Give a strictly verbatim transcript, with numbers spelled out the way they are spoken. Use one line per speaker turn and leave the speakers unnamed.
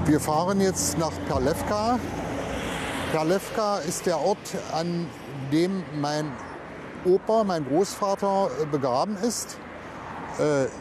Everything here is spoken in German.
Wir fahren jetzt nach Perlewka. Perlewka ist der Ort, an dem mein Opa, mein Großvater, begraben ist.